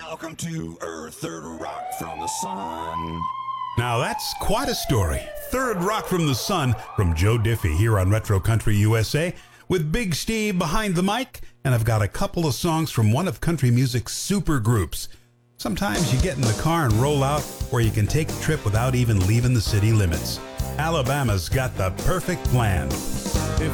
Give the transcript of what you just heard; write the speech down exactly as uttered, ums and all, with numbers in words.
Welcome to Earth, Third Rock from the Sun. Now that's quite a story. Third Rock from the Sun from Joe Diffie here on Retro Country U S A with Big Steve behind the mic, and I've got a couple of songs from one of country music's super groups. Sometimes you get in the car and roll out where you can take a trip without even leaving the city limits. Alabama's got the perfect plan.